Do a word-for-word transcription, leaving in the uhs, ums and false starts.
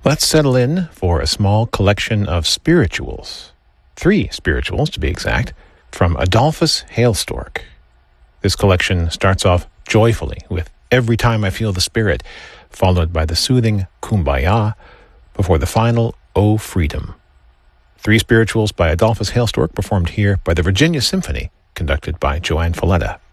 Let's settle in for a small collection of spirituals, three spirituals to be exact, from Adolphus Hailstork. This collection starts off joyfully with Every Time I Feel the Spirit, followed by the soothing Kumbaya, before the final O Freedom. Three spirituals by Adolphus Hailstork performed here by the Virginia Symphony, conducted by Joanne Falletta.